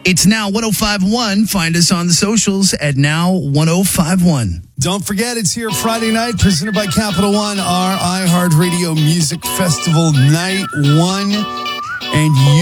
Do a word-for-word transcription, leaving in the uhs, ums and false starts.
It's Now one oh five point one. Find us on the socials at Now one oh five point one. Don't forget, it's here Friday night, presented by Capital One, our iHeartRadio Music Festival Night One. And you